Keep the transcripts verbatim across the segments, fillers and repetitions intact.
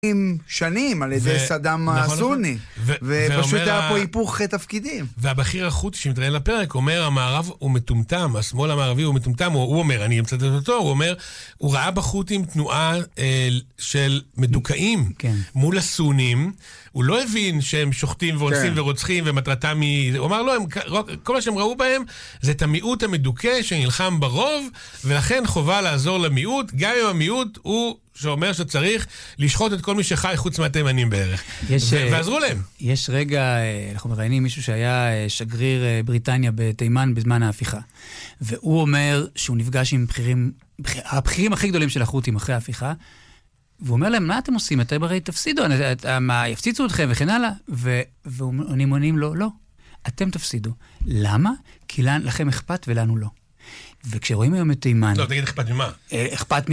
שנים על ידי סדאם הסוני, ופשוט היה פה היפוך תפקידים. והבכיר החותי שמתראיין לפרק אומר, המערב הוא מטומטם, השמאל המערבי הוא מטומטם, הוא אומר, אני אמצאת אותו, הוא אומר, הוא ראה בחותים תנועה של מדוכאים מול הסונים, הוא לא הבין שהם שוחטים ואונסים ורוצחים ומטרתם היא... הוא אמר, לא, כל מה שהם ראו בהם זה את המיעוט המדוכא שנלחם ברוב, ולכן חובה לעזור למיעוט, גם אם המיעוט הוא שאומר שצריך לשחוט את כל מי שחי חוץ מהתימנים בערך. ועזרו להם. יש רגע, אנחנו מראיינים מישהו שהיה שגריר בריטניה בתימן בזמן ההפיכה, והוא אומר שהוא נפגש עם בכירים, הבכירים הכי גדולים של החות'ים אחרי ההפיכה, והוא אומר להם, מה אתם עושים? אתם הרי תפסידו, מה, יפציצו אתכם וכן הלאה. ועונים עונים לו, לא, אתם תפסידו. למה? כי לכם אכפת ולנו לא. וכשרואים היום את תימן... לא, תגיד אכפת ממה? אכפת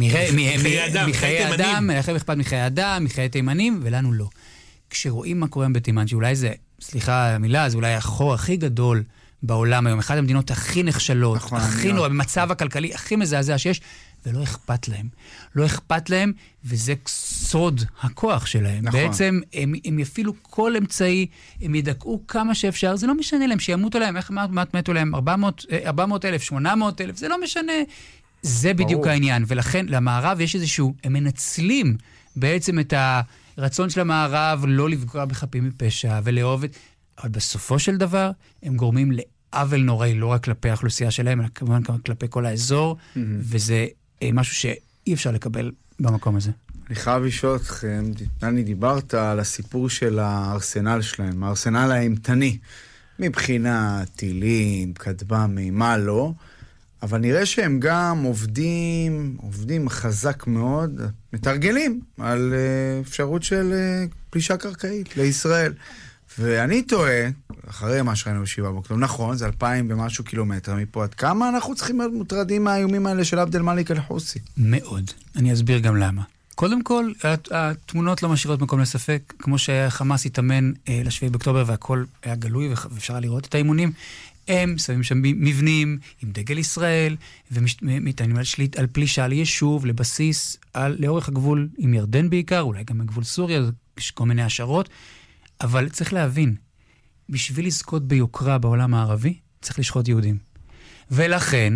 מחיי אדם, לכם אכפת מחיי אדם, מחיי תימנים, ולנו לא. כשרואים מה קורה היום בתימן, שאולי זה, סליחה המילה, זה אולי החור הכי גדול בעולם היום, אחת המדינות הכי נחשלות, הכי נורא, במצב הכלכלי הכי מזעזע שיש, ולא אכפת להם. לא אכפת להם, וזה סוד הכוח שלהם. נכון. בעצם הם, הם יפעילו כל אמצעי, הם ידכאו כמה שאפשר, זה לא משנה להם, שימותו להם, איך מעט מתו להם, ארבע מאות אלף, שמונה מאות אלף, זה לא משנה. זה בדיוק ברור. העניין, ולכן למערב יש איזשהו, הם מנצלים בעצם את הרצון של המערב לא לפגוע בחפים מפשע ולאהוב את... אבל בסופו של דבר, הם גורמים לעוול נוראי, לא רק כלפי האוכלוסייה שלהם, אלא כמובן כלפי כל האזור, mm-hmm. וזה משהו שאי אפשר לקבל במקום הזה. אני חייב לשאול אתכם, דני, דיברת על הסיפור של הארסנל שלהם, הארסנל האימתני, מבחינה טילים, כטב"מים, מה לא, אבל נראה שהם גם עובדים, עובדים חזק מאוד, מתרגלים על אפשרות של פלישה קרקעית לישראל. ואני טועה, אחרי מה שראינו בשבעה באוקטובר, נכון, זה אלפיים ומשהו קילומטר מפה, עד כמה אנחנו צריכים להיות מוטרדים מהאיומים האלה של עבד אל-מאליק אל-חוסי? מאוד. אני אסביר גם למה. קודם כל, התמונות לא משאירות מקום לספק, כמו שחמאס התאמן לשביעי באוקטובר והכל היה גלוי ואפשר לראות את האימונים, הם שמים שם מבנים עם דגל ישראל, ומתעניינים על, שליט, על פלישה ליישוב, לבסיס, על, לאורך הגבול עם ירדן בעיקר, אולי גם הגבול סוריה, יש כל מיני השערות, אבל צריך להבין, בשביל לזכות ביוקרה בעולם הערבי, צריך לשחוט יהודים. ולכן,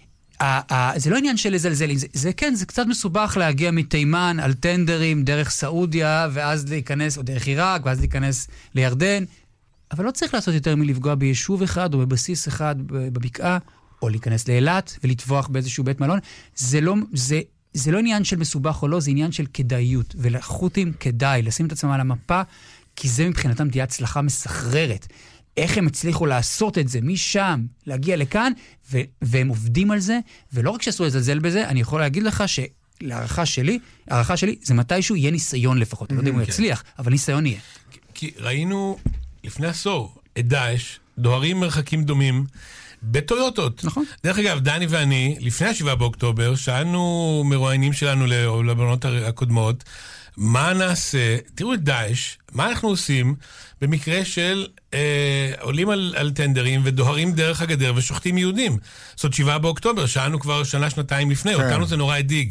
זה לא עניין של לזלזל, זה, זה כן, זה קצת מסובך להגיע מתימן על טנדרים דרך סעודיה, ואז להיכנס, או דרך עיראק, ואז להיכנס לירדן, אבל לא צריך לעשות יותר מלפגוע ביישוב אחד, או בבסיס אחד בבקעה, או להיכנס לאילת, ולטבוח באיזשהו בית מלון. זה לא, זה, זה לא עניין של מסובך או לא, זה עניין של כדאיות, ולחות'ים כדאי לשים את עצמם על המפה, כי זה מבחינתם תהיה הצלחה מסחררת. איך הם הצליחו לעשות את זה משם, להגיע לכאן, ו- והם עובדים על זה, ולא רק שעשו לזלזל בזה, אני יכול להגיד לך שלהערכה שלי, הערכה שלי זה מתישהו יהיה ניסיון לפחות, אני לא יודע אם הוא יצליח, אבל ניסיון יהיה. כי ראינו לפני עשור את דאעש, דוהרים מרחקים דומים, בטויוטות. נכון. דרך אגב, דני ואני, לפני השבעה באוקטובר, שאלנו מרואיינים שלנו לבנות הקודמות, מה נעשה, תראו את דאעש, מה אנחנו עושים במקרה של אה, עולים על, על טנדרים ודוהרים דרך הגדר ושוחטים יהודים. זאת שבעה באוקטובר, שאלנו כבר שנה, שנתיים לפני, כן. אותנו זה נורא הדיג.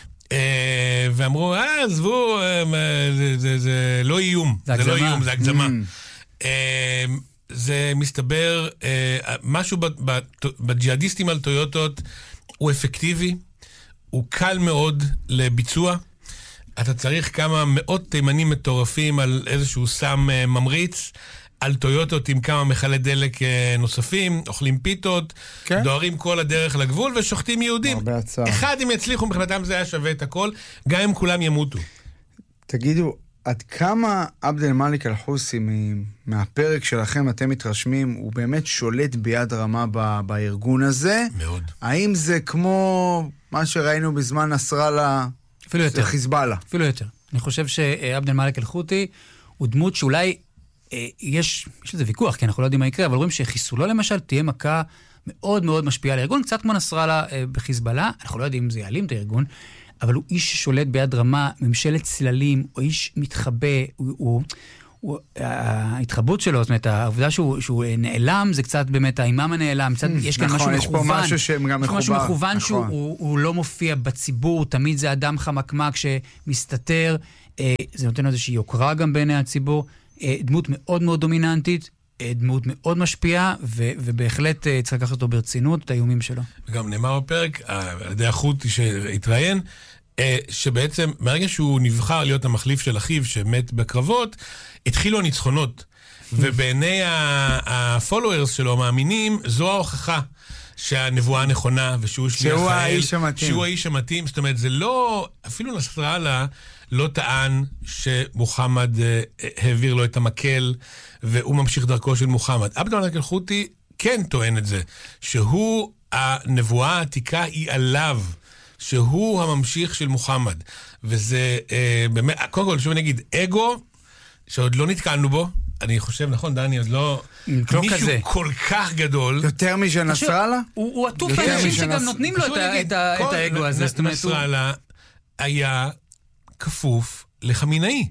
אה, ואמרו, אה, עזבו, אה, זה, זה, זה לא איום. זה, זה לא איום, זה הגזמה. Mm. אה, זה מסתבר, אה, משהו בג'יהאדיסטים על טויוטות הוא אפקטיבי, הוא קל מאוד לביצוע, אתה צריך כמה מאות תימנים מטורפים על איזשהו סם ממריץ, על טויוטות עם כמה מחלי דלק נוספים, אוכלים פיתות, כן? דוהרים כל הדרך לגבול ושוחטים יהודים. אחד אם יצליחו מבחינתם זה היה שווה את הכל, גם אם כולם ימותו. תגידו, עד כמה עבד אל-מאליק אל-חוסי מהפרק שלכם אתם מתרשמים, הוא באמת שולט ביד רמה ב- בארגון הזה? מאוד. האם זה כמו מה שראינו בזמן נסראללה? אפילו יותר. חיזבאללה. אפילו יותר. אני חושב שעבד אל-מאליק אל-חותי הוא דמות שאולי אה, יש, יש לזה ויכוח, כי אנחנו לא יודעים מה יקרה, אבל רואים שחיסולו למשל תהיה מכה מאוד מאוד משפיעה על הארגון, קצת כמו נסראללה אה, בחיזבאללה, אנחנו לא יודעים אם זה יעלים את הארגון, אבל הוא איש ששולט ביד רמה, ממשלת צללים, הוא איש מתחבא, הוא... הוא הוא, ההתחבות שלו, זאת אומרת, העובדה שהוא, שהוא נעלם, זה קצת באמת האימאם הנעלם, קצת, יש כאן נכון, משהו מכוון, יש פה משהו שגם יש מחובר, משהו מכוון נכון. שהוא הוא, הוא לא מופיע בציבור, תמיד זה אדם חמקמק שמסתתר, זה נותן איזושהי יוקרה גם בעיני הציבור, דמות מאוד מאוד דומיננטית, דמות מאוד משפיעה, ו- ובהחלט צריך לקחת אותו ברצינות, את האיומים שלו. וגם נאמר בפרק, על ידי החותי שהתראיין, שבעצם מרגע שהוא נבחר להיות המחליף של אחיו שמת בקרבות, התחילו הניצחונות. ובעיני הפולוורס שלו, מאמינים, זו ההוכחה שהנבואה נכונה, ושהוא שליח שהוא האל, האיש המתאים. שהוא האיש המתאים. זאת אומרת, זה לא, אפילו נסראללה לא טען שמוחמד העביר לו את המקל, והוא ממשיך דרכו של מוחמד. עבד אל-מלך אל-חותי כן טוען את זה, שהוא, הנבואה העתיקה היא עליו, שהוא הממשיך של מוחמד. וזה, אה, באמת, קודם כל, שוב נגיד, אגו, שעוד לא נתקלנו בו, אני חושב, נכון, דני, עוד לא... לא מישהו כזה. כל כך גדול. יותר משל נסראללה? הוא הוא עטוף יותר באנשים משנס- שגם נותנים לו את ה- נגיד, את ה- כל- את האגו הזה. נ- זאת אומרת, הוא- נסראללה היה כפוף לחמינאי.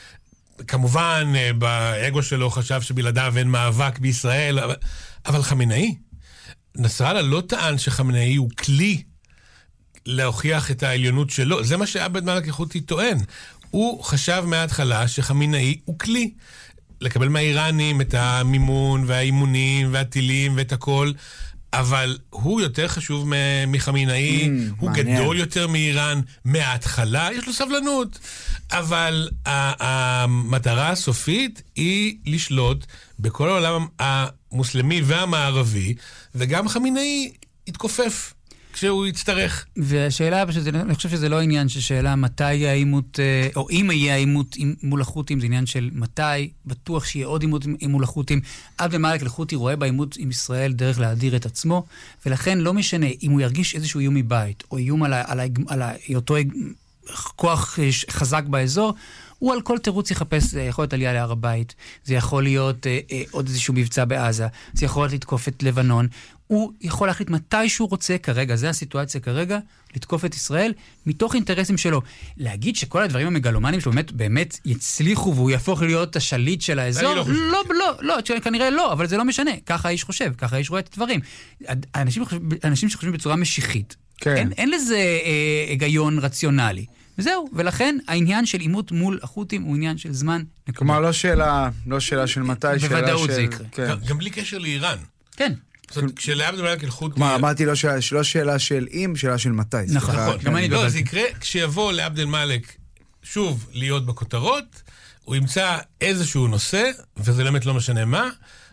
כמובן, אה, באגו שלו חשב שבלעדיו אין מאבק בישראל, אבל, אבל חמינאי. נסראללה לא טען שחמינאי הוא כלי להוכיח את העליונות שלו. זה מה שעבד אל-מלך אל-חותי טוען. הוא חשב מההתחלה שחמינאי הוא כלי. לקבל מהאיראנים את המימון והאימונים והטילים ואת הכל, אבל הוא יותר חשוב מ- מחמינאי, Mm, הוא מעניין. גדול יותר מאיראן מההתחלה, יש לו סבלנות. אבל ה- המטרה הסופית היא לשלוט בכל העולם המוסלמי והמערבי, וגם חמינאי יתכופף כשהוא יצטרך. והשאלה פשוט, אני חושב שזה לא עניין של שאלה מתי יהיה העימות, אה, או אם יהיה העימות עם- מול החות'ים, זה עניין של מתי, בטוח שיהיה עוד עימות עם- מול החות'ים. עבד אל-מלך אל-חותי רואה בעימות עם ישראל דרך להדיר את עצמו, ולכן לא משנה אם הוא ירגיש איזשהו איום מבית, או איום על ה- על ה- על אותו כוח אה, חזק באזור, הוא על כל תירוץ יחפש, אה, יכול להיות עלייה להר הבית, זה יכול להיות אה, אה, עוד איזשהו מבצע בעזה, זה יכול להיות לתקוף את לבנון, הוא יכול להחליט מתי שהוא רוצה כרגע, זה הסיטואציה כרגע, לתקוף את ישראל, מתוך אינטרסים שלו. להגיד שכל הדברים המגלומנים שלו באמת, באמת יצליחו והוא יהפוך להיות השליט של האזור, אני לא חושב. לא, לא, לא, כנראה לא, אבל זה לא משנה, ככה האיש חושב, ככה האיש רואה את הדברים. אנשים, אנשים שחושבים בצורה משיחית, כן. אין, אין לזה אה, היגיון רציונלי. וזהו, ולכן העניין של עימות מול החות'ים הוא עניין של זמן. כלומר, לא שאלה, לא שאלה של מתי, שאלה של... בוודאות זה יקרה. כן. גם, גם בלי קשר לאיראן. כן. זאת אומרת, כשלעבד אל-מלך אל-חותי... כלומר, אמרתי לא שאלה, לא שאלה של אם, שאלה של מתי. נכון, סליחה, נכון, כן. גם אני לא, בבלתי. זה יקרה כשיבוא לעבד אל-מלך שוב להיות בכותרות, הוא ימצא איזשהו נושא, וזה באמת לא משנה מה,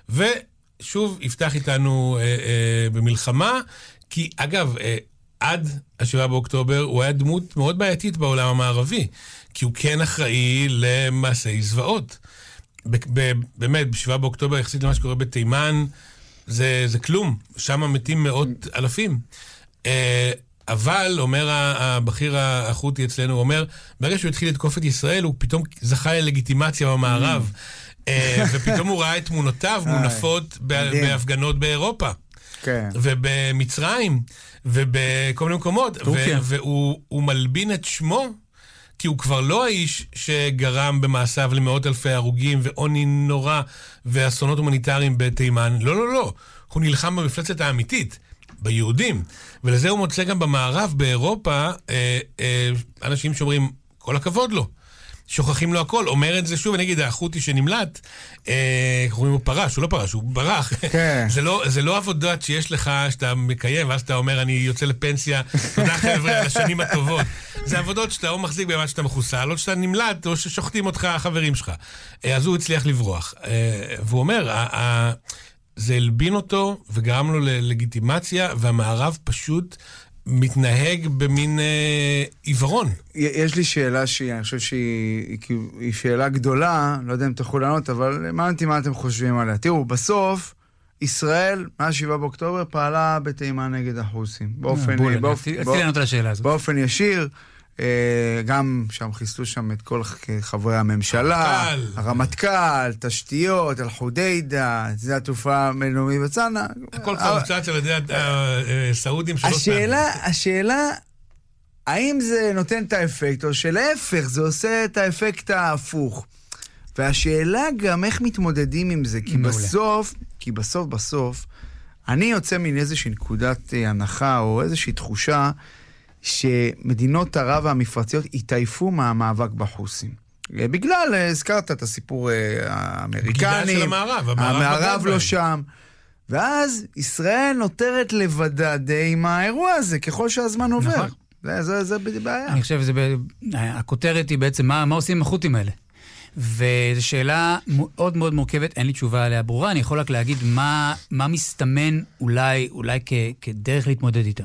ושוב יפתח איתנו אה, אה, במלחמה, כי אגב, אה, עד השבעה באוקטובר הוא היה דמות מאוד בעייתית בעולם המערבי, כי הוא כן אחראי למעשי זוועות. ב- ב- באמת, בשבעה באוקטובר, יחסית למה שקורה בתימן, זה, זה כלום, שם מתים מאות אלפים. אה, אבל, אומר הבכיר החותי אצלנו, הוא אומר, ברגע שהוא התחיל לתקוף את ישראל, הוא פתאום זכה ללגיטימציה במערב, אה, ופתאום הוא ראה את תמונותיו מונפות ב- בהפגנות באירופה, כן. ובמצרים, ובכל מיני מקומות, טורקיה. ו- והוא הוא מלבין את שמו, כי הוא כבר לא האיש שגרם במעשיו למאות אלפי הרוגים ועוני נורא ואסונות הומניטריים בתימן. לא, לא, לא. הוא נלחם במפלצת האמיתית, ביהודים. ולזה הוא מוצא גם במערב, באירופה, אה, אה, אנשים שאומרים, כל הכבוד לו. שוכחים לו הכל. אומר את זה שוב, אני אגיד, החותי שנמלט, אה, אומרים הוא פרש, הוא לא פרש, הוא ברח. כן. זה לא, זה לא עבודות שיש לך, שאתה מקיים, ואז אתה אומר, אני יוצא לפנסיה, תודה חבר'ה על השנים הטובות. זה עבודות שאתה או מחזיק באמת שאתה מחוסל, או שאתה נמלט, או ששוחטים אותך החברים שלך. אה, אז הוא הצליח לברוח. אה, והוא אומר, ה- ה- זה הלבין אותו, וגרם לו ללגיטימציה, והמערב פשוט מתנהג במין אה, עיוורון. יש לי שאלה שהיא, אני חושב שהיא היא שאלה גדולה, לא יודע אם תוכלו לענות, אבל מעניינתי מה אתם חושבים עליה. תראו, בסוף, ישראל, מאז שבעה באוקטובר, פעלה בתימן נגד החות'ים. באופן, בואי, באופן, רציתי לענות על השאלה הזאת. באופן ישיר, אה, גם שם חיסלו שם את כל חברי הממשלה, הרמטכ"ל. הרמטכ"ל, תשתיות, אל-חודיידה, זה התעופה הבינלאומית בצנע. הכל כבר הוצץ על ידי הסעודים שלא השאלה, השאלה, האם זה נותן את האפקט, או שלהפך, זה עושה את האפקט ההפוך. והשאלה גם איך מתמודדים עם זה, כי מעולה. בסוף, כי בסוף בסוף, אני יוצא מן איזושהי נקודת אה, הנחה, או איזושהי תחושה, שמדינות ערב והמפרציות התעייפו מהמאבק בחות'ים. בגלל, הזכרת את הסיפור האמריקני. בגלל של המערב, המערב, המערב לא שם. ואז ישראל נותרת לבדה די עם האירוע הזה, ככל שהזמן עובר. נכון. זה, זה, זה בעיה. אני חושב שזה, הכותרת היא בעצם, מה, מה עושים עם החות'ים האלה? וזו שאלה מאוד מאוד מורכבת, אין לי תשובה עליה ברורה, אני יכול רק להגיד מה, מה מסתמן אולי, אולי כ, כדרך להתמודד איתם.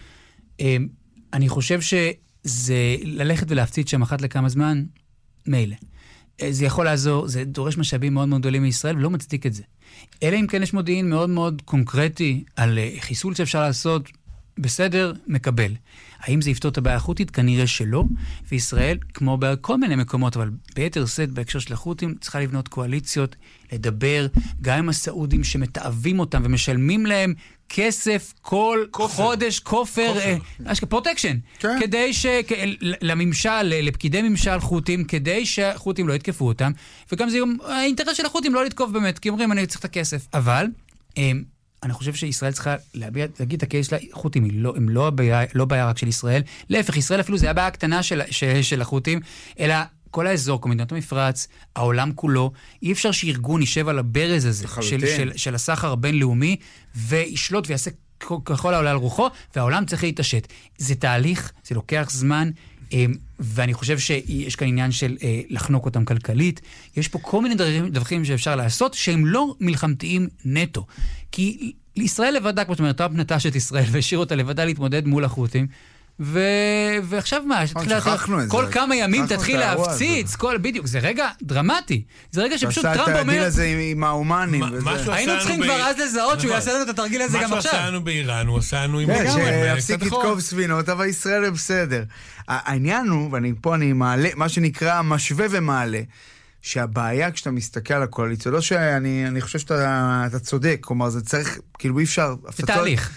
אני חושב שזה ללכת ולהפציץ שם אחת לכמה זמן, מילא. זה יכול לעזור, זה דורש משאבים מאוד מאוד גדולים מישראל, ולא מצדיק את זה. אלא אם כן יש מודיעין מאוד מאוד קונקרטי על חיסול שאפשר לעשות, בסדר, מקבל. האם זה יפתור את הבעיה החות'ית? כנראה שלא. וישראל, כמו בכל מיני מקומות, אבל ביתר שאת בהקשר של החות'ים, צריכה לבנות קואליציות, לדבר גם עם הסעודים שמתאבים אותם ומשלמים להם כסף כל כופר. חודש, כופר, כופר. פרוטקשן. כן. כדי ש... לממשל, לפקידי ממשל חות'ים, כדי שהחות'ים לא יתקפו אותם, וגם זה האינטרס של החות'ים לא לתקוף באמת, כי אומרים, אני צריך את הכסף. אבל... אני חושב שישראל צריכה להביע, להגיד את הקייס שלה, חות'ים לא, הם לא הבעיה, לא בעיה רק של ישראל, להפך, ישראל אפילו זה הבעיה הקטנה של, של, של החות'ים, אלא כל האזור, כל מדינות המפרץ, העולם כולו, אי אפשר שארגון יישב על הברז הזה, של, של, של הסחר הבינלאומי, וישלוט ויעשה ככל העולה על רוחו, והעולם צריך להתעשת. זה תהליך, זה לוקח זמן, ואני חושב שיש כאן עניין של לחנוק אותם כלכלית. יש פה כל מיני דרכים שאפשר לעשות, שהם לא מלחמתיים נטו. כי ישראל לבדה, כמו שאתה אומר, טראמפ נטש את ישראל והשאיר אותה לבדה להתמודד מול החות'ים, ו... ועכשיו מה? כל כמה ימים תתחיל להפציץ, כל... בדיוק, זה רגע דרמטי. זה רגע שפשוט טראמפ אומר... שעשה את הדיל הזה עם ההומנים. היינו צריכים כבר אז לזהות שהוא יעשה לנו את התרגיל הזה גם עכשיו. מה שהוא עשה לנו באיראן, הוא עשה לנו עם... שיפסיק לתקוף ספינות, אבל ישראל בסדר. העניין הוא, ופה אני מעלה, מה שנקרא משווה ומעלה, שהבעיה כשאתה מסתכל על הקואליציה, לא שאני חושב שאתה צודק, כלומר זה צריך, כאילו אי אפשר... זה תהליך.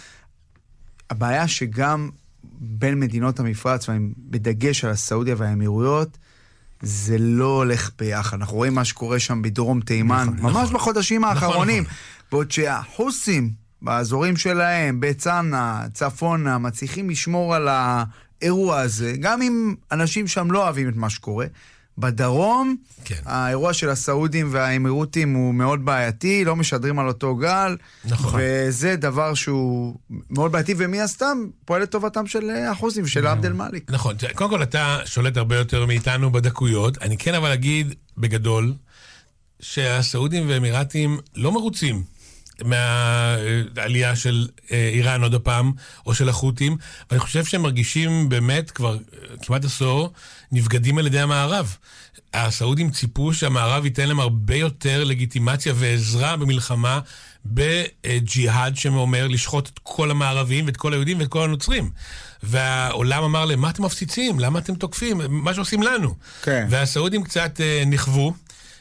הבעיה שגם בין מדינות המפרץ, בדגש על הסעודיה והאמירויות, זה לא הולך ביחד. אנחנו רואים מה שקורה שם בדרום תימן, ממש נכון. בחודשים האחרונים, נכון, נכון. בעוד שהחוסים באזורים שלהם, בצנע, צפונה, מצליחים לשמור על האירוע הזה, גם אם אנשים שם לא אוהבים את מה שקורה, בדרום, כן. האירוע של הסעודים והאמירותים הוא מאוד בעייתי, לא משדרים על אותו גל, נכון. וזה דבר שהוא מאוד בעייתי, ומי הסתם פועל לטובתם של החוסים, של עבד אל מאליק. נכון, קודם כל אתה שולט הרבה יותר מאיתנו בדקויות, אני כן אבל אגיד בגדול, שהסעודים והאמירתים לא מרוצים מהעלייה של איראן עוד הפעם, או של החות'ים, ואני חושב שהם מרגישים באמת כבר כמעט עשור, נפגדים על ידי המערב. הסעודים ציפו שהמערב ייתן להם הרבה יותר לגיטימציה ועזרה במלחמה בג'יהאד שאומר לשחוט את כל המערבים ואת כל היהודים ואת כל הנוצרים. והעולם אמר להם, מה אתם מפציצים? למה אתם תוקפים? מה שעושים לנו. כן. והסעודים קצת נחוו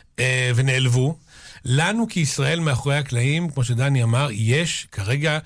ונעלבו. לנו כישראל מאחורי הקלעים, כמו שדני אמר, יש כרגע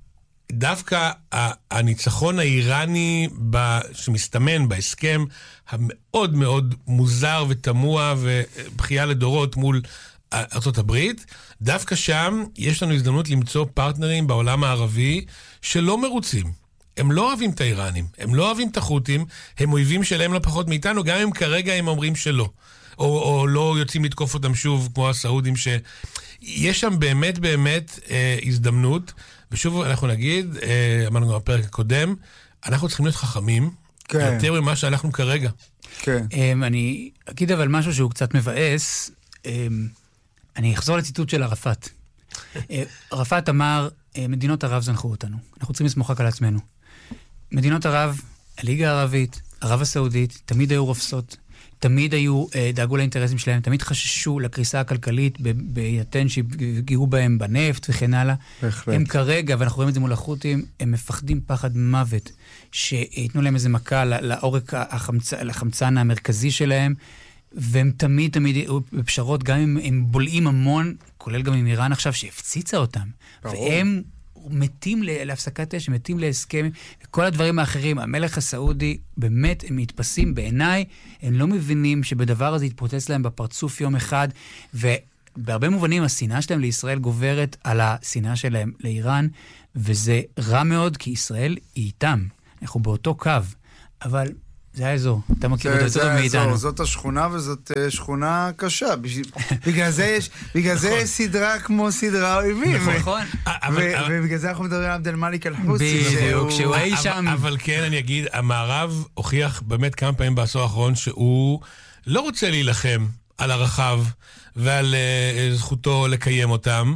דווקא הניצחון האיראני שמסתמן בהסכם המאוד מאוד מוזר ותמוה ובחייה לדורות מול ארצות הברית, דווקא שם יש לנו הזדמנות למצוא פרטנרים בעולם הערבי שלא מרוצים. הם לא אוהבים את האיראנים, הם לא אוהבים את החות'ים, הם אויבים שלהם לא פחות מאיתנו, גם אם כרגע הם אומרים שלא. או, או לא יוצאים לתקוף אותם שוב, כמו הסעודים, שיש שם באמת באמת אה, הזדמנות, ושוב אנחנו נגיד, אה, אמרנו בפרק הקודם, אנחנו צריכים להיות חכמים, כן. יותר ממה שאנחנו כרגע. כן. אה, אני אגיד אבל משהו שהוא קצת מבאס, אה, אני אחזור לציטוט של ערפאת. אה, ערפאת אמר, אה, מדינות ערב זנחו אותנו, אנחנו צריכים לסמוך רק על עצמנו. מדינות ערב, הליגה הערבית, ערב הסעודית, תמיד היו רופסות, תמיד היו, דאגו לאינטרסים שלהם, תמיד חששו לקריסה הכלכלית בהינתן שפגעו בהם בנפט וכן הלאה. בהחלט. הם כרגע, ואנחנו רואים את זה מול החות'ים, הם מפחדים פחד מוות, שיתנו להם איזה מכה לעורק החמצן, החמצן המרכזי שלהם, והם תמיד תמיד בפשרות, גם אם הם בולעים המון, כולל גם עם איראן עכשיו, שהפציצה אותם. ברור. והם מתים להפסקת אש, מתים להסכם, וכל הדברים האחרים, המלך הסעודי, באמת הם מתפסים בעיניי, הם לא מבינים שבדבר הזה יתפוצץ להם בפרצוף יום אחד, ובהרבה מובנים השנאה שלהם לישראל גוברת על השנאה שלהם לאיראן, וזה רע מאוד, כי ישראל היא איתם, אנחנו באותו קו, אבל זה האזור, אתה מכיר אותו יותר מאיתנו. זאת השכונה וזאת שכונה קשה. בגלל זה יש, בגלל זה יש סדרה כמו סדרה אויבים. נכון. ובגלל זה אנחנו מדברים על עבד אל-מאליק אל-חוסי. בדיוק, שהוא אי שם. אבל כן, אני אגיד, המערב הוכיח באמת כמה פעמים בעשור האחרון שהוא לא רוצה להילחם על הרחב ועל זכותו לקיים אותם.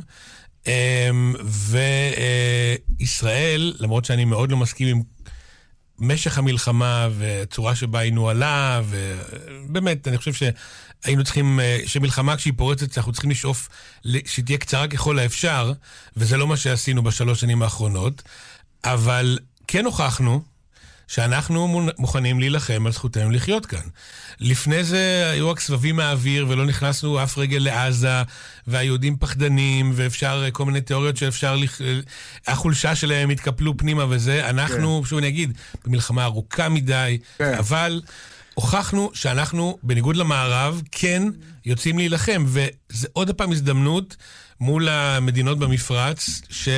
וישראל, למרות שאני מאוד לא מסכים עם משך המלחמה וצורה שבה היא נועלה, ובאמת, אני חושב שהיינו צריכים, שמלחמה כשהיא פורצת, אנחנו צריכים לשאוף שתהיה קצרה ככל האפשר, וזה לא מה שעשינו בשלוש שנים האחרונות, אבל כן הוכחנו שאנחנו מוכנים להילחם על זכותנו לחיות כאן. לפני זה היו רק סבבים מהאוויר, ולא נכנסנו אף רגל לעזה, והיהודים פחדנים, ואפשר כל מיני תיאוריות שאפשר, החולשה שלהם התקפלו פנימה וזה. אנחנו, שוב אני אגיד, במלחמה ארוכה מדי, אבל הוכחנו שאנחנו, בניגוד למערב, כן יוצאים להילחם, וזה עוד פעם הזדמנות מול המדינות במפרץ,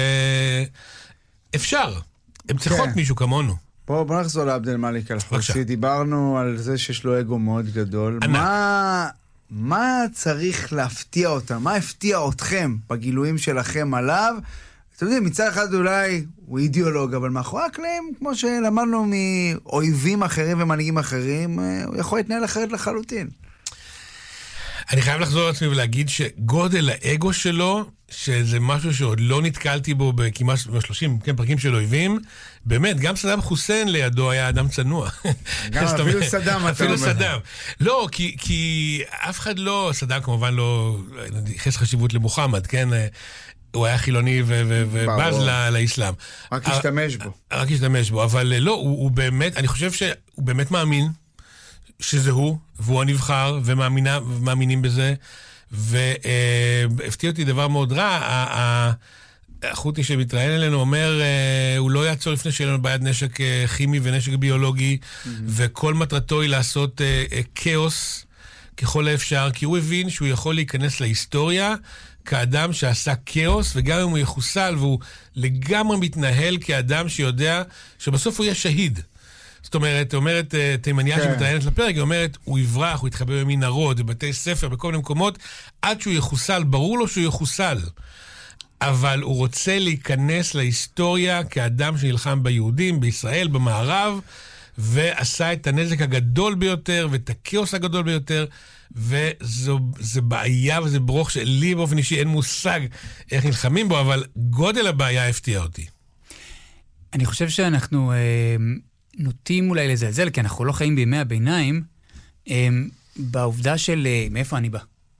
שאפשר. הם צריכות מישהו כמונו. בוא, בוא נחזור לעבד אל-מאליק אל-חוסי. דיברנו על זה שיש לו אגו מאוד גדול. מה, מה צריך להפתיע אותם? מה הפתיע אתכם בגילויים שלכם עליו? אתם יודעים, מצד אחד אולי הוא אידיאולוג, אבל מאחורי הקלעים, כמו שלמדנו מאויבים אחרים ומנהיגים אחרים, הוא יכול להתנהל אחרת לחלוטין. אני חייב לחזור לעצמי ולהגיד שגודל האגו שלו, שזה משהו שעוד לא נתקלתי בו בכמעט שלושים כן, פרקים של אויבים, באמת, גם סדאם חוסיין לידו היה אדם צנוע. גם אפילו סדאם, אפילו סדאם. לא, כי, כי אף אחד לא, סדאם כמובן לא, ייחס חשיבות למוחמד, כן? הוא היה חילוני ובז לאסלאם. רק השתמש בו. רק השתמש בו, אבל לא, הוא באמת, אני חושב שהוא באמת מאמין, שזה הוא, והוא הנבחר, ומאמינים בזה, והפתיע אותי דבר מאוד רע, החותי שמתראיין אלינו אומר, הוא לא יעצור לפני שיהיה לנו ביד נשק כימי ונשק ביולוגי, וכל מטרתו היא לעשות כאוס ככל האפשר, כי הוא הבין שהוא יכול להיכנס להיסטוריה כאדם שעשה כאוס, וגם אם הוא יחוסל, והוא לגמרי מתנהל כאדם שיודע שבסוף הוא יהיה שהיד. זאת אומרת, אומרת תימניה שמתראיינת לפרק, היא אומרת, הוא יברח, הוא יתחבא במנהרות, בבתי ספר, בכל מיני מקומות, עד שהוא יחוסל, ברור לו שהוא יחוסל. אבל הוא רוצה להיכנס להיסטוריה כאדם שנלחם ביהודים, בישראל, במערב, ועשה את הנזק הגדול ביותר, ואת הכאוס הגדול ביותר, וזו בעיה וזה ברוך שלי באופן אישי אין מושג איך נלחמים בו, אבל גודל הבעיה הפתיע אותי. אני חושב שאנחנו אה, נוטים אולי לזלזל, כי אנחנו לא חיים בימי הביניים, אה, בעובדה של אה, מאיפה אני בא.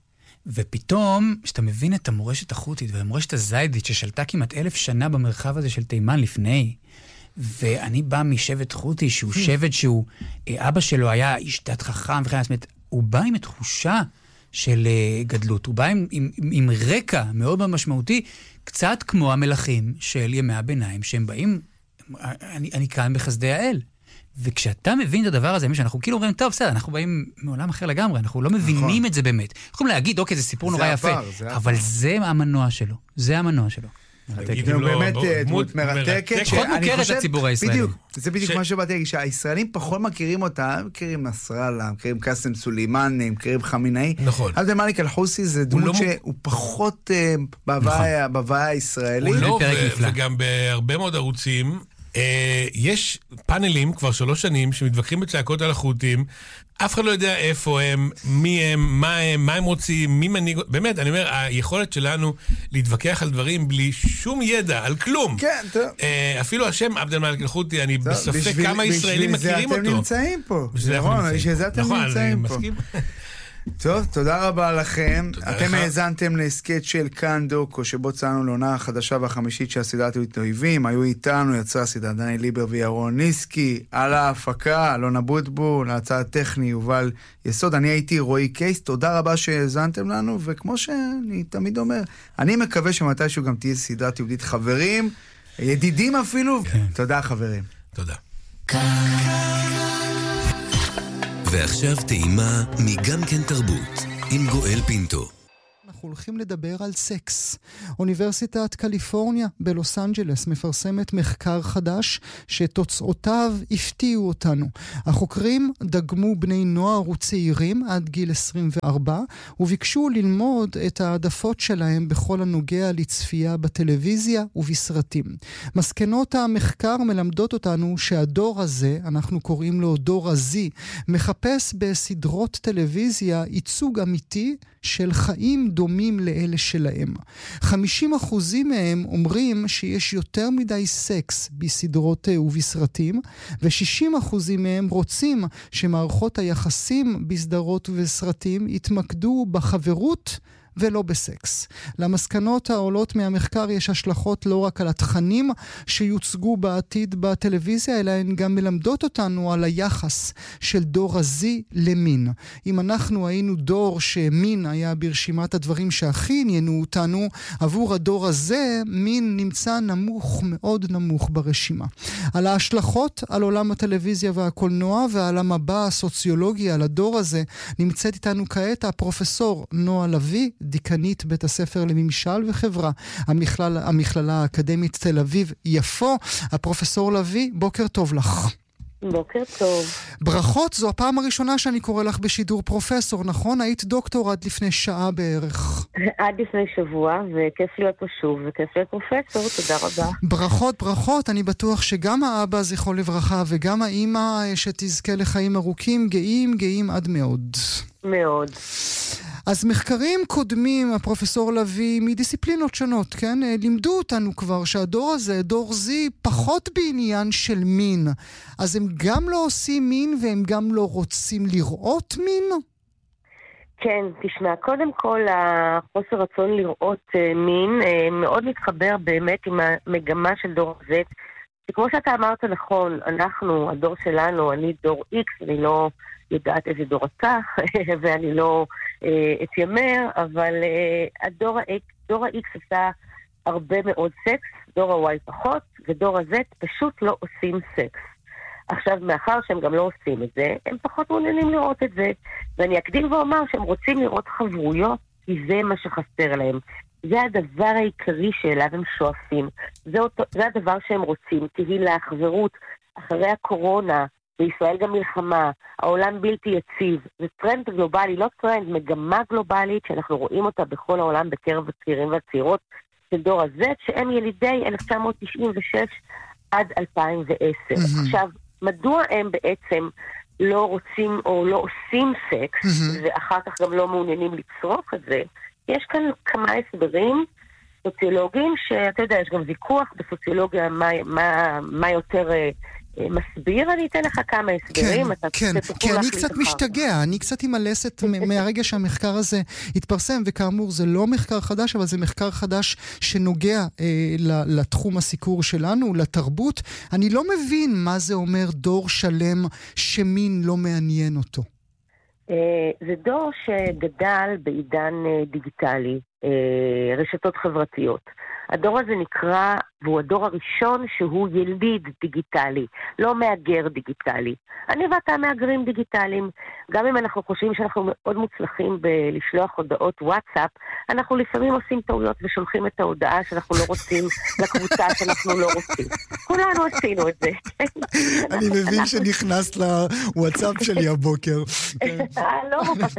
ופתאום, כשאתה מבין את המורשת החותית והמורשת הזיידית ששלטה כמעט אלף שנה במרחב הזה של תימן לפני, ואני בא משבט חותי, שהוא שבט שהוא, אבא שלו היה איש דת חכם וכן, זאת אומרת, הוא בא עם תחושה של גדלות, הוא בא עם, עם, עם רקע מאוד מאוד משמעותי, קצת כמו המלכים של ימי הביניים, שהם באים, אני, אני כאן בחסדי האל. וכשאתה מבין את הדבר הזה, שאנחנו כאילו אומרים, טוב, בסדר, אנחנו באים מעולם אחר לגמרי, אנחנו לא מבינים נכון. את זה באמת. אנחנו יכולים להגיד, אוקיי, זה סיפור זה נורא יפה, עבר, זה אבל עבר. זה המנוע שלו, זה המנוע שלו. הוא באמת דמות מרתקת. פחות מוכרת לציבור הישראלי. בדיוק, זה בדיוק מה שבאתי להגיד, שהישראלים פחות מכירים אותה, מכירים נסראללה, מכירים קאסם סולימאני, מכירים חמינאי. נכון. עבד אל-מאליק אל-חוסי זה דמות שהוא פחות בהוויה הישראלית. הוא לא, וגם בהרבה מאוד ערוצים, יש פאנלים כבר שלוש שנים שמתווכחים בצעקות על החות'ים, אף אחד לא יודע איפה הם, מי הם, מה הם, מה הם רוצים, מי מנהיג... באמת, אני אומר, היכולת שלנו להתווכח על דברים בלי שום ידע, על כלום. כן, טוב. אפילו השם עבד אל-מאליק אל-חות'י, אני בספק כמה ישראלים מכירים אותו. בשביל זה אתם נמצאים פה. נכון, בשביל זה אתם נמצאים פה. טוב, תודה רבה לכם. אתם האזנתם להסכת של כאן דוקו, שבו צאנו לעונה החדשה והחמישית של הסדרת אויבים. היו איתנו, יצרה הסדרה דני ליבר וירון ניסקי, על ההפקה, אלון אבוטבול, להצעה הטכני, יובל יסוד. אני הייתי רועי קייס, תודה רבה שהאזנתם לנו, וכמו שאני תמיד אומר, אני מקווה שמתישהו גם תהיה סדרת יהודית חברים, ידידים אפילו. תודה חברים. תודה. ועכשיו טעימה מגם כן תרבות, עם גואל פינטו. אנחנו הולכים לדבר על סקס. אוניברסיטת קליפורניה בלוס אנג'לס מפרסמת מחקר חדש שתוצאותיו הפתיעו אותנו. החוקרים דגמו בני נוער וצעירים עד גיל עשרים וארבע וביקשו ללמוד את העדפות שלהם בכל הנוגע לצפייה בטלוויזיה ובסרטים. מסקנות המחקר מלמדות אותנו שהדור הזה, אנחנו קוראים לו דור הזי, מחפש בסדרות טלוויזיה ייצוג אמיתי של חיים דומים לאלה שלהם. חמישים אחוזים מהם אומרים שיש יותר מדי סקס בסדרות ובסרטים, ו-שישים אחוזים מהם רוצים שמערכות היחסים בסדרות ובסרטים יתמקדו בחברות ולא בסקס. למסקנות העולות מהמחקר יש השלכות לא רק על התכנים שיוצגו בעתיד בטלוויזיה, אלא הן גם מלמדות אותנו על היחס של דור הזי למין. אם אנחנו היינו דור שמין היה ברשימת הדברים שהכי עניינו אותנו, עבור הדור הזה מין נמצא נמוך, מאוד נמוך ברשימה. על ההשלכות על עולם הטלוויזיה והקולנוע ועל המבע הסוציולוגי על הדור הזה נמצאת איתנו כעת הפרופסור נועה לביא, דיקנית בית הספר לממשל וחברה, המכלל, המכללה האקדמית תל אביב יפו. הפרופסור לביא, בוקר טוב לך. בוקר טוב. ברכות, זו הפעם הראשונה שאני קורא לך בשידור פרופסור, נכון? היית דוקטור עד לפני שעה בערך. עד לפני שבוע, וכיף להיות פה שוב, וכיף להיות פרופסור, תודה רבה. ברכות, ברכות, אני בטוח שגם האבא זכרו לברכה, וגם האמא שתזכה לחיים ארוכים, גאים, גאים עד מאוד. מאוד. אז מחקרים קודמים, הפרופסור לביא, מדיסציפלינות שונות, כן? לימדו אותנו כבר שהדור הזה, דור זי, פחות בעניין של מין. אז הם גם לא עושים מין והם גם לא רוצים לראות מין? כן, תשמע, קודם כל החוסר רצון לראות uh, מין uh, מאוד מתחבר באמת עם המגמה של דור Z. שכמו שאתה אמרת נכון, אנחנו, הדור שלנו, אני דור X, אני לא יודעת איזה דור אתה, ואני לא אה, אתיימר, אבל אה, הדור ה-X, דור ה-X עשה הרבה מאוד סקס, דור ה-Y פחות, ודור ה-Z פשוט לא עושים סקס. עכשיו, מאחר שהם גם לא עושים את זה, הם פחות מעוניינים לראות את זה, ואני אקדים ואומר שהם רוצים לראות חברויות, כי זה מה שחסר להם. זה הדבר העיקרי שאליו הם שואפים. זה, אותו, זה הדבר שהם רוצים, קהילה, חברות, אחרי הקורונה, בישראל גם מלחמה, העולם בלתי יציב, זה טרנד גלובלי, לא טרנד, מגמה גלובלית שאנחנו רואים אותה בכל העולם בקרב הצעירים והצעירות של דור הזה, שהם ילידי אלף תשע מאות תשעים ושש עד אלפיים ועשר. Mm-hmm. עכשיו, מדוע הם בעצם לא רוצים או לא עושים סקס, mm-hmm. ואחר כך גם לא מעוניינים לצרוך את זה? יש כאן כמה הסברים סוציולוגיים, שאתה יודע, יש גם ויכוח בסוציולוגיה מה, מה, מה יותר מסביר, אני אתן לך כמה הסברים. כן, כן, כי אני קצת משתגע, אני קצת אימלסת מהרגע שהמחקר הזה התפרסם, וכאמור זה לא מחקר חדש, אבל זה מחקר חדש שנוגע אה, לתחום הסיקור שלנו, לתרבות. אני לא מבין מה זה אומר דור שלם שמין לא מעניין אותו. זה דור שגדל בעידן דיגיטלי, רשתות חברתיות. הדור הזה נקרא, והוא הדור הראשון שהוא יליד דיגיטלי, לא מאגר דיגיטלי. אני ואתה מאגרים דיגיטליים. גם אם אנחנו חושבים שאנחנו מאוד מוצלחים בלשלוח הודעות וואטסאפ, אנחנו לפעמים עושים טעויות ושולחים את ההודעה שאנחנו לא רוצים לקבוצה שאנחנו לא רוצים. כולנו עשינו את זה. אני מבין שנכנסת לוואטסאפ שלי הבוקר. לא,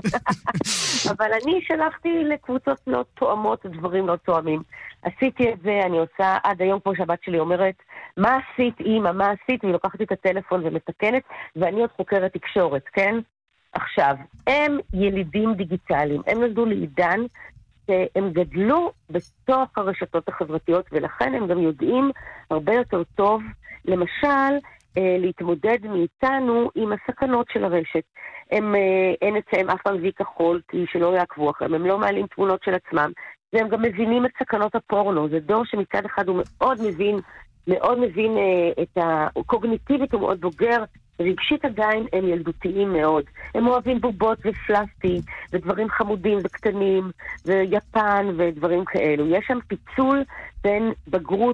אבל אני שלחתי לקבוצות לא תואמות, דברים לא תואמים. עשיתי את זה, אני עושה, עד היום פה שהבת שלי אומרת, מה עשית אמא, מה עשית? והיא לוקחת את הטלפון ומתקנת, ואני עוד חוקרת תקשורת, כן? עכשיו, הם ילידים דיגיטליים, הם נולדו לעידן שהם גדלו בתוך הרשתות החברתיות, ולכן הם גם יודעים הרבה יותר טוב, למשל, להתמודד מאיתנו עם הסכנות של הרשת. הם, אין אצלם אף פעם וי כחול, כי שלא יעקבו אחריהם, הם לא מעלים תמונות של עצמם, והם גם מבינים את סכנות הפורנו. זה דור שמצד אחד הוא מאוד מבין, מאוד מבין את הקוגניטיבית, הוא מאוד בוגר, רגשית עדיין הם ילדותיים מאוד. הם אוהבים בובות ופלסטי, ודברים חמודים וקטנים, ויפן ודברים כאלו. יש שם פיצול בין בגרות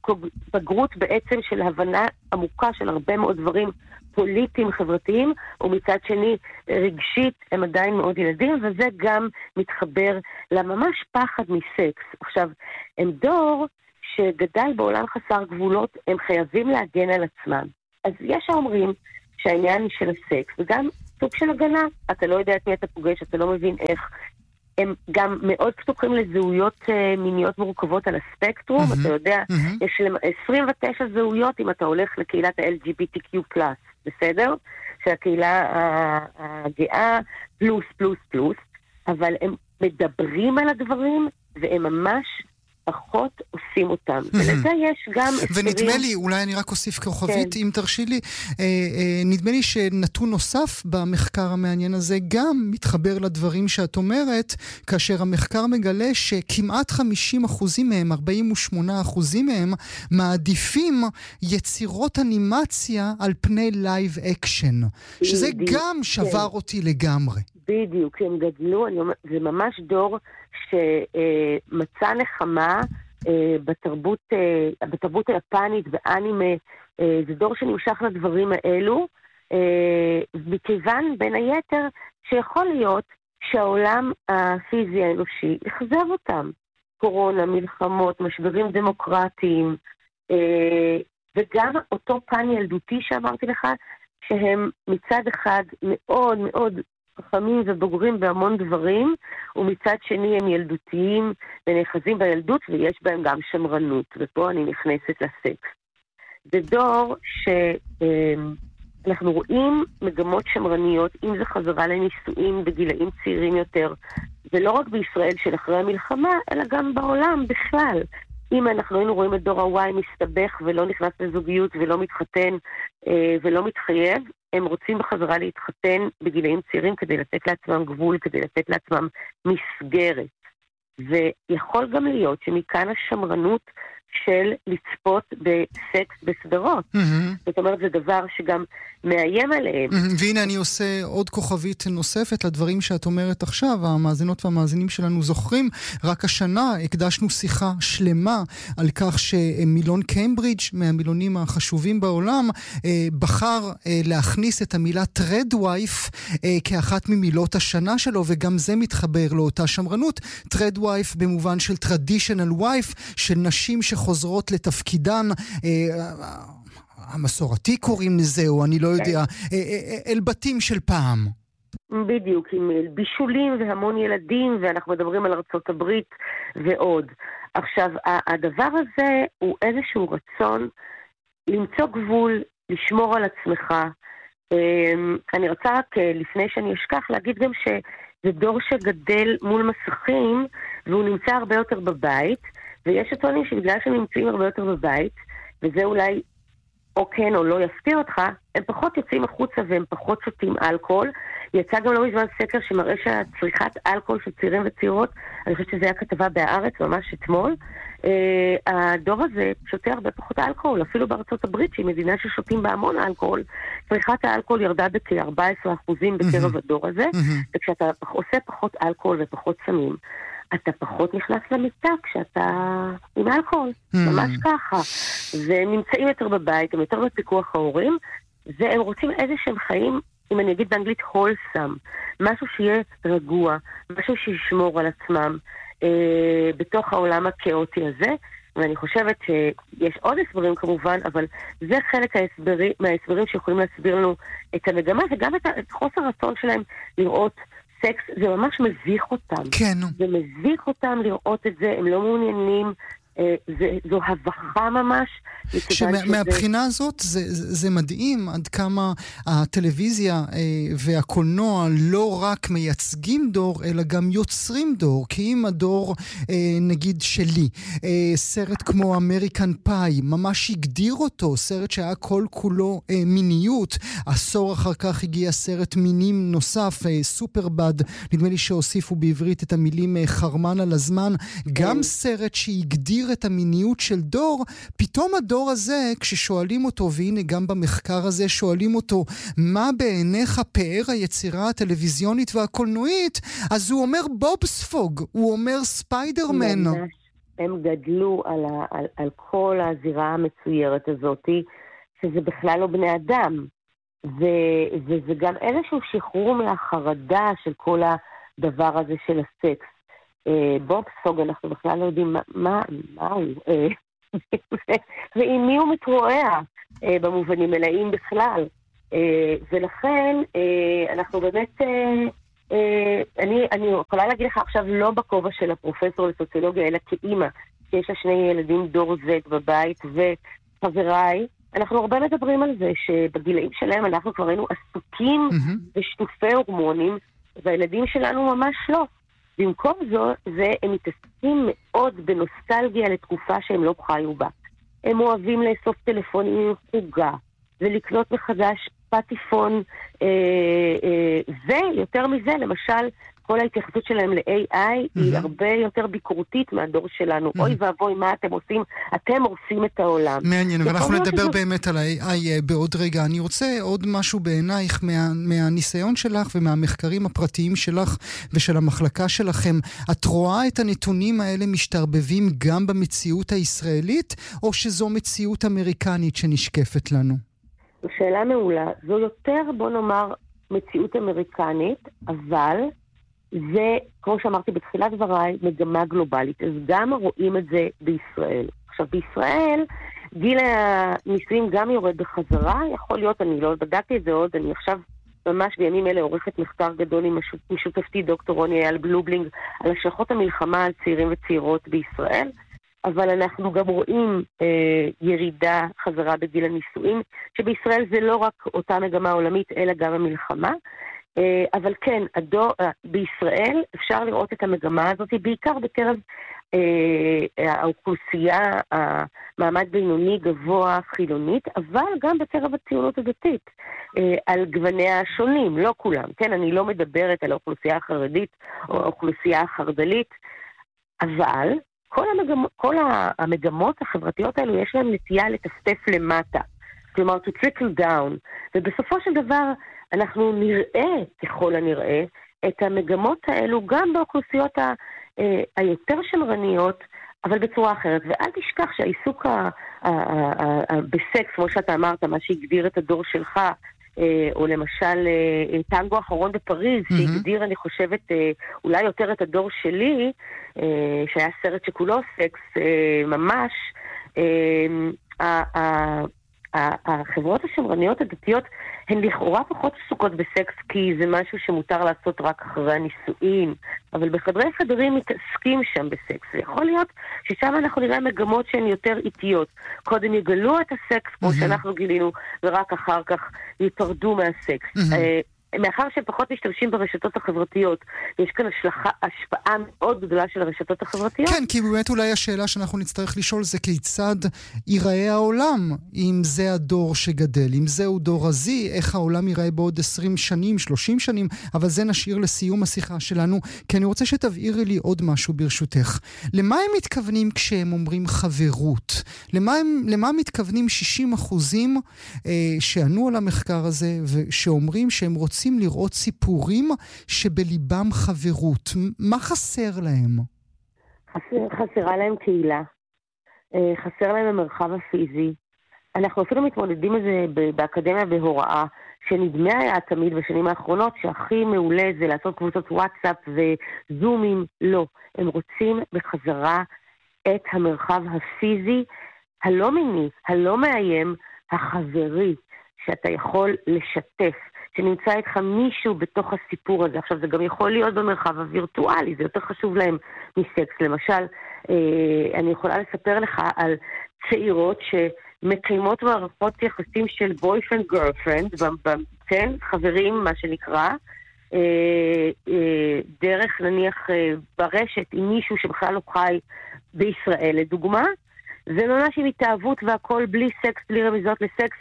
בגרות בעצם של הבנה עמוקה של הרבה מאוד דברים פוליטיים, חברתיים, ומצד שני רגשית הם עדיין מאוד ילדים, וזה גם מתחבר לממש פחד מסקס. עכשיו, הם דור שגדל בעולם חסר גבולות, הם חייבים להגן על עצמם. אז יש האומרים שהעניין של הסקס, וגם סוג של הגנה, אתה לא יודע את מי אתה פוגש, אתה לא מבין איך. הם גם מאוד פתוחים לזהויות uh, מיניות מורכבות על הספקטרום, mm-hmm. אתה יודע, mm-hmm. יש עשרים ותשע זהויות אם אתה הולך לקהילת ה-אל ג'י בי טי קיו פלאס, בסדר? שהקהילה הגאה פלוס פלוס פלוס, אבל הם מדברים על הדברים, והם ממש פחות עושים אותם. ולזה יש גם... ונדמה לי, אולי אני רק אוסיף כוכבית, אם תרשי לי, נדמה לי שנתון נוסף במחקר המעניין הזה גם מתחבר לדברים שאת אומרת, כאשר המחקר מגלה שכמעט חמישים אחוזים מהם, ארבעים ושמונה אחוזים מהם, מעדיפים יצירות אנימציה על פני לייב אקשן. שזה גם שבר אותי לגמרי. בדיוק, הם גדלו, זה ממש דור שמצא נחמה בתרבות, בתרבות היפנית ואנימה, זה דור שנמשך לדברים האלו, מכיוון בין היתר שיכול להיות שהעולם הפיזי האנושי יחזב אותם. קורונה, מלחמות, משברים דמוקרטיים, וגם אותו פן ילדותי שאמרתי לך, שהם מצד אחד מאוד מאוד חכמים ובוגרים בהמון דברים, ומצד שני הם ילדותיים ונאחזים בילדות, ויש בהם גם שמרנות, ופה אני נכנסת לסקס. זה דור שאנחנו רואים מגמות שמרניות, אם זה חזרה לנישואים בגילאים צעירים יותר, ולא רק בישראל של אחרי המלחמה, אלא גם בעולם בכלל. אם אנחנו היינו רואים את דור הוואי מסתבך ולא נכנס לזוגיות ולא מתחתן אה, ולא מתחייב, הם רוצים בחזרה להתחתן בגילאים צעירים כדי לתת לעצמם גבול, כדי לתת לעצמם מסגרת. ויכול גם להיות שמכאן השמרנות של לצפות בסקס בסדרות. Mm-hmm. זאת אומרת, זה דבר שגם מאיים עליהם. Mm-hmm. והנה אני עושה עוד כוכבית נוספת לדברים שאת אומרת עכשיו. המאזינות והמאזינים שלנו זוכרים, רק השנה הקדשנו שיחה שלמה על כך שמילון קיימברידג' מהמילונים החשובים בעולם בחר להכניס את המילה טרד וייף כאחת ממילות השנה שלו, וגם זה מתחבר לאותה שמרנות. טרד וייף במובן של טרדישנל וייף, של נשים שחוזרות לתפקידן, המסורתי קוראים לזה, או אני לא יודע, אל בתים של פעם. בדיוק, עם בישולים והמון ילדים, ואנחנו מדברים על ארצות הברית ועוד. עכשיו, הדבר הזה הוא איזשהו רצון למצוא גבול, לשמור על עצמך. אני רוצה רק לפני שאני אשכח להגיד גם שזה דור שגדל מול מסכים, והוא נמצא הרבה יותר בבית, ויש הטוענים שבגלל שהם נמצאים הרבה יותר בבית, וזה אולי או כן או לא יפתיע אותך, הם פחות יוצאים החוצה והם פחות שותים אלכוהול. יצא גם לא מזמן סקר שמראה שהצריכת אלכוהול של צעירים וצעירות, אני חושבת שזה היה כתבה בהארץ ממש אתמול, אה, הדור הזה שותה הרבה פחות אלכוהול, אפילו בארצות הברית, שהיא מדינה ששותים בהמון אלכוהול, צריכת האלכוהול ירדה בכ-ארבעה עשר אחוזים בקרב הדור הזה, וכשאתה עושה פחות אלכוהול ופחות סמים, אתה פחות נכנס למיטה כשאתה עם אלכוהול, ממש ככה. והם נמצאים יותר בבית, הם יותר בפיקוח ההורים, והם רוצים איזה שהם חיים, אם אני אגיד באנגלית wholesome, משהו שיהיה רגוע, משהו שישמור על עצמם אה, בתוך העולם הכאוטי הזה, ואני חושבת שיש עוד הסברים כמובן, אבל זה חלק ההסברי, מההסברים שיכולים להסביר לנו את המגמה, וגם את, את חוסר רצון שלהם לראות סקס, זה ממש מביך אותם. כן. זה מביך אותם לראות את זה, הם לא מעוניינים, זה, זו הבחה ממש. שמהבחינה שזה... הזאת זה, זה מדהים עד כמה הטלוויזיה והקולנוע לא רק מייצגים דור, אלא גם יוצרים דור. כי אם הדור, נגיד שלי, סרט כמו אמריקן פאי, ממש הגדיר אותו, סרט שהיה כל כולו מיניות. עשור אחר כך הגיע סרט מינים נוסף, סופרבד, נדמה לי שהוסיפו בעברית את המילים חרמן על הזמן. גם סרט שהגדיר את המיניות של דור, פתאום הדור הזה, כששואלים אותו, והנה גם במחקר הזה שואלים אותו, מה בעיניך פאר היצירה הטלוויזיונית והקולנועית, אז הוא אומר בובספוג, הוא אומר ספיידרמן. הם גדלו על, ה, על, על כל הזירה המצוירת הזאת, שזה בכלל לא בני אדם. ו, וזה גם איזשהו שחרור מהחרדה של כל הדבר הזה של הסקס. בובספוג, אנחנו בכלל לא יודעים מה, מה, מה הוא, ועם מי הוא מתרועע במובנים מלאים בכלל. ולכן אנחנו באמת, אני, אני יכולה להגיד לך עכשיו לא בכובע של הפרופסור לסוציולוגיה, אלא כאימא, שיש לה שני ילדים דור Z בבית, וחבריי, אנחנו הרבה מדברים על זה שבגילאים שלהם אנחנו כבר היינו עסוקים בשטופי הורמונים, והילדים שלנו ממש לא. במקום זו, זה, הם מתעסקים מאוד בנוסטלגיה לתקופה שהם לא חיו בה. הם אוהבים לאסוף טלפונים עם חוגה, ולקנות מחדש פטיפון, אה, אה, ויותר מזה, למשל, כל ההתייחסות שלהם ל-איי איי mm-hmm. היא הרבה יותר ביקורתית מהדור שלנו. Mm-hmm. אוי ואבוי, מה אתם עושים? אתם הורסים את העולם. מעניין, ואנחנו נדבר שזה... באמת על ה-איי איי בעוד רגע. אני רוצה עוד משהו בעינייך מה, מהניסיון שלך ומהמחקרים הפרטיים שלך ושל המחלקה שלכם. את רואה את הנתונים האלה משתרבבים גם במציאות הישראלית, או שזו מציאות אמריקנית שנשקפת לנו? שאלה מעולה. זו יותר, בוא נאמר, מציאות אמריקנית, אבל... זה, כמו שאמרתי בתחילת דבריי, מגמה גלובלית. אז גם רואים את זה בישראל. עכשיו, בישראל, גיל הנישואים גם יורד בחזרה. יכול להיות, אני לא בדקתי את זה עוד, אני עכשיו ממש בימים אלה עורכת מחקר גדול עם שותפתי דוקטור רוני אייל בלובלינג על השלכות המלחמה על צעירים וצעירות בישראל. אבל אנחנו גם רואים אה, ירידה חזרה בגיל הנישואים, שבישראל זה לא רק אותה מגמה עולמית, אלא גם המלחמה. אבל כן, הדור, בישראל אפשר לראות את המגמה הזאת, בעיקר בקרב אה, האוכלוסייה, המעמד בינוני גבוה חילונית, אבל גם בקרב הציונות הדתית, אה, על גווניה השונים, לא כולם. כן, אני לא מדברת על האוכלוסייה החרדית או האוכלוסייה החרדלית, אבל כל, המגמ, כל המגמות החברתיות האלו יש להם נטייה לטפטף למטה, כלומר to trickle down, ובסופו של דבר אנחנו נראה, ככל הנראה, את המגמות האלו גם באוכלוסיות ה, אה, היותר שמרניות, אבל בצורה אחרת. ואל תשכח שהעיסוק ה, ה, ה, ה, ה, בסקס, כמו שאתה אמרת, מה שהגדיר את הדור שלך, אה, או למשל אה, טנגו האחרון בפריז, mm-hmm. שהגדיר, אני חושבת, אה, אולי יותר את הדור שלי, אה, שהיה סרט שכולו סקס אה, ממש, אה, ה, החברות השמרניות הדתיות הן לכאורה פחות עסוקות בסקס, כי זה משהו שמותר לעשות רק אחרי הנישואין, אבל בחדרי חדרים מתעסקים שם בסקס. יכול להיות ששם אנחנו נראה מגמות שהן יותר איטיות. קודם יגלו את הסקס, כמו mm-hmm. שאנחנו גילינו, ורק אחר כך יפרדו מהסקס. Mm-hmm. מאחר שפחות משתמשים ברשתות החברתיות, יש כאן השלכה, השפעה מאוד גדולה של הרשתות החברתיות. כן, כי באמת אולי השאלה שאנחנו נצטרך לשאול זה כיצד ייראה העולם, אם זה הדור שגדל, אם זהו דור הזי, איך העולם ייראה בעוד עשרים שנים, שלושים שנים, אבל זה נשאיר לסיום השיחה שלנו, כי אני רוצה שתבהירי לי עוד משהו ברשותך. למה הם מתכוונים כשהם אומרים חברות? למה הם, למה מתכוונים שישים אחוזים אה, שענו על המחקר הזה ושאומרים שהם רוצים לראות סיפורים שבליבם חברות? מה חסר להם? חסר, חסרה להם קהילה. חסר להם המרחב הפיזי. אנחנו אפילו מתמודדים עם זה באקדמיה בהוראה, שנדמה היה תמיד בשנים האחרונות שהכי מעולה זה לעשות קבוצות וואטסאפ וזומים. לא. הם רוצים בחזרה את המרחב הפיזי, הלא מיני, הלא מאיים, החברי, שאתה יכול לשתף. שנמצא איתך מישהו בתוך הסיפור הזה. עכשיו, זה גם יכול להיות במרחב הווירטואלי, זה יותר חשוב להם מסקס. למשל, אה, אני יכולה לספר לך על צעירות שמקיימות מערכות יחסים של boyfriend girlfriend, כן, חברים, מה שנקרא, אה, אה, דרך נניח אה, ברשת עם מישהו שבכלל לא חי בישראל, לדוגמה, זה לא נשי מתאהבות והכל בלי סקס, בלי רמיזות לסקס,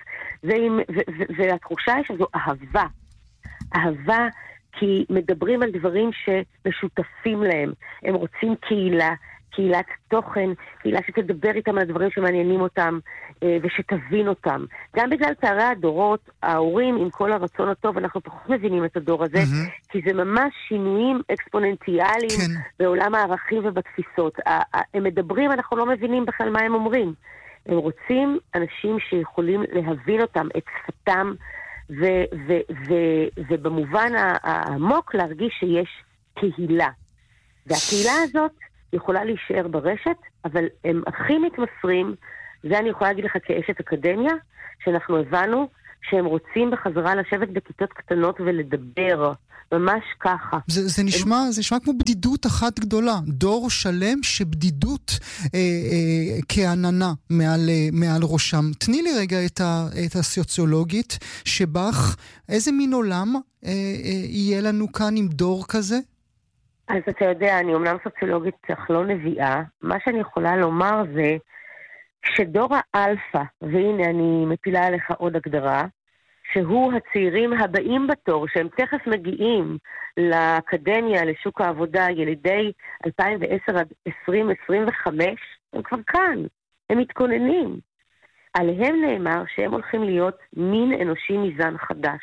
והתחושה היא שזו אהבה. אהבה כי מדברים על דברים שמשותפים להם. הם רוצים קהילה, קהילת תוכן, קהילה שתדבר איתם על הדברים שמעניינים אותם, ושתבין אותם. גם בגלל פערי הדורות, ההורים, עם כל הרצון הטוב, אנחנו פחות מבינים את הדור הזה, mm-hmm. כי זה ממש שינויים אקספוננציאליים כן. בעולם הערכים ובתפיסות. הם מדברים, אנחנו לא מבינים בכלל מה הם אומרים. הם רוצים אנשים שיכולים להבין אותם, את שפתם, ו- ו- ו- ובמובן העמוק להרגיש שיש קהילה. והקהילה הזאת יכולה להישאר ברשת, אבל הם הכי מתמסרים, זה אני יכולה להגיד לך כאשת אקדמיה, שאנחנו הבנו שהם רוצים בחזרה לשבת בכיתות קטנות ולדבר, ממש ככה. זה, זה, נשמע, הם... זה נשמע כמו בדידות אחת גדולה, דור שלם שבדידות אה, אה, כעננה מעל, אה, מעל ראשם. תני לי רגע את, ה, את הסוציולוגית שבך, איזה מין עולם אה, אה, יהיה לנו כאן עם דור כזה? אז אתה יודע, אני אומנם סוציולוגית אך לא נביאה, מה שאני יכולה לומר זה, כשדור האלפא, והנה אני מפילה עליך עוד הגדרה, שהוא הצעירים הבאים בתור, שהם תכף מגיעים לאקדמיה, לשוק העבודה, ילידי אלפיים ועשר עד עשרים עשרים וחמש, הם כבר כאן, הם מתכוננים. עליהם נאמר שהם הולכים להיות מין אנושי מזן חדש,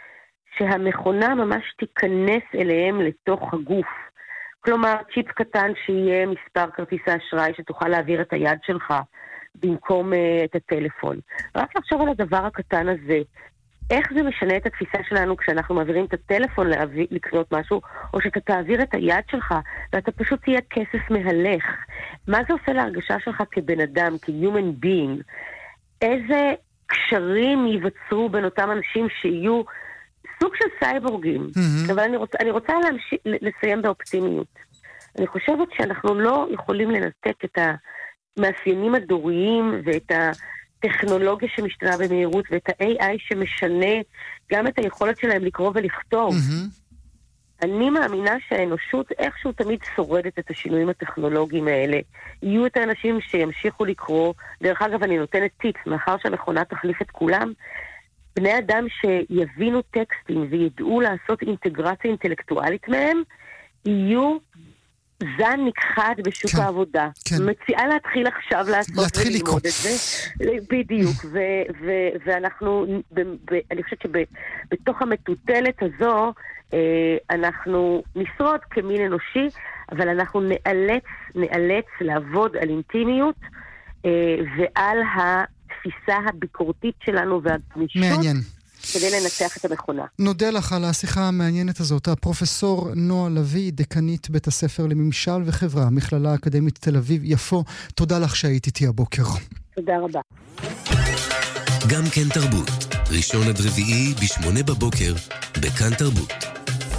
שהמכונה ממש תיכנס אליהם לתוך הגוף. כלומר, צ'יפ קטן שיהיה מספר כרטיסי אשראי שתוכל להעביר את היד שלך במקום uh, את הטלפון. רק לחשוב על הדבר הקטן הזה, איך זה משנה את התפיסה שלנו כשאנחנו מעבירים את הטלפון להביא, לקנות משהו, או שאתה תעביר את היד שלך ואתה פשוט תהיה כסף מהלך. מה זה עושה להרגשה שלך כבן אדם, כ-human being? איזה קשרים ייווצרו בין אותם אנשים שיהיו סוג של סייבורגים, mm-hmm. אבל אני רוצה, אני רוצה להמש... לסיים באופטימיות. אני חושבת שאנחנו לא יכולים לנתק את המאפיינים הדוריים ואת הטכנולוגיה שמשתנה במהירות ואת ה-איי איי שמשנה גם את היכולת שלהם לקרוא ולכתוב. Mm-hmm. אני מאמינה שהאנושות איכשהו תמיד שורדת את השינויים הטכנולוגיים האלה. יהיו את האנשים שימשיכו לקרוא. דרך אגב, אני נותנת טיפ, מאחר שהמכונה תחליף את כולם, בני אדם שיבינו טקסטים וידעו לעשות אינטגרציה אינטלקטואלית מהם, יהיו זן נכחד בשוק כן, העבודה. כן. מציעה להתחיל עכשיו לעשות וללמוד את זה. בדיוק. ו- ו- ואנחנו, ב- ב- אני חושבת שבתוך המטוטלת הזו, אנחנו נשרוד כמין אנושי, אבל אנחנו נאלץ, נאלץ לעבוד על אינטימיות ועל התפיסה הביקורתית שלנו והגמישות. מעניין. כדי לנצח את המכונה. נודה לך על השיחה המעניינת הזאת. הפרופסור נועה לביא, דקנית בית הספר לממשל וחברה, מכללה האקדמית תל אביב יפו. תודה לך שהיית איתי הבוקר. תודה רבה. גם כן תרבות. ראשון עד רביעי בשמונה בבוקר, בכאן תרבות.